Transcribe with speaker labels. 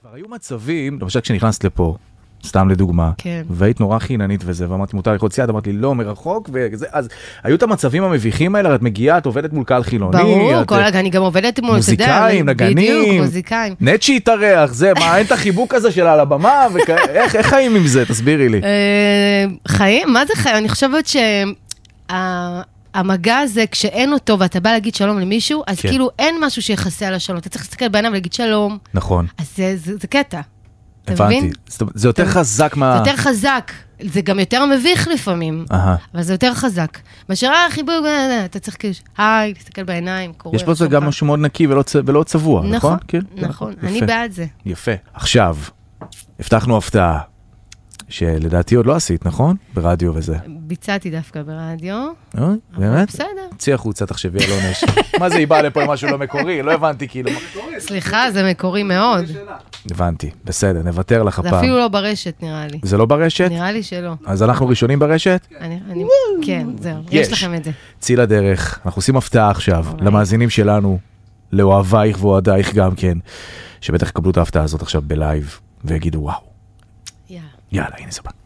Speaker 1: כבר היו מצבים, למשל כשנכנסת לפה, סתם לדוגמה,
Speaker 2: כן.
Speaker 1: והיית נורא חיננית וזה, ואמרתי, מותר ללחוץ יד, אמרת לי, לא, מרחוק, וזה, אז היו את המצבים המביכים האלה, את מגיעה, את עובדת מול קהל חילוני,
Speaker 2: ברור, אני גם עובדת מול,
Speaker 1: מוזיקאים, נגנים,
Speaker 2: בדיוק, מוזיקאים.
Speaker 1: נט שהתארח, זה, מה, אין את החיבוק הזה שלה על הבמה, איך חיים עם זה, תסבירי לי.
Speaker 2: חיים? מה זה חיים? אני חושבת המגע הזה, כשאין אותו, ואתה בא להגיד שלום למישהו, אז כאילו אין משהו שיחסה על השלום, אתה צריך להסתכל בעיניו ולהגיד שלום.
Speaker 1: נכון.
Speaker 2: אז זה קטע.
Speaker 1: הבנתי. זה יותר חזק מה...
Speaker 2: זה יותר חזק. זה גם יותר מביך לפעמים. אבל זה יותר חזק. מאשר חיבוק, אתה צריך כאילו, היי, תסתכל בעיניים, קורא.
Speaker 1: יש פה זה גם משהו מאוד נקי ולא צבוע, נכון?
Speaker 2: נכון, אני בעד זה.
Speaker 1: יפה. עכשיו, הבטחנו הפתעה, שלדעתי עוד לא עשית, נכון? ברדיו וזה.
Speaker 2: ביצעתי דווקא ברדיו.
Speaker 1: באמת?
Speaker 2: בסדר.
Speaker 1: צי החוצה, תחשבי, אלון אש. מה זה, היא באה לפה עם משהו לא מקורי? לא הבנתי, כאילו.
Speaker 2: סליחה, זה מקורי מאוד.
Speaker 1: הבנתי, בסדר, נוותר לך הפעם.
Speaker 2: זה אפילו לא ברשת, נראה לי.
Speaker 1: זה לא ברשת?
Speaker 2: נראה לי שלא.
Speaker 1: אז אנחנו ראשונים ברשת?
Speaker 2: כן, זהו, יש לכם את זה.
Speaker 1: צי לדרך, אנחנו עושים הפתעה עכשיו, למאזינים שלנו, לאוהבייך ואוהדייך גם כן, שבטח יקבלו את ההפתעה הזאת עכשיו בלייב, ויגידו וואו. יאללה, הנה זה בא.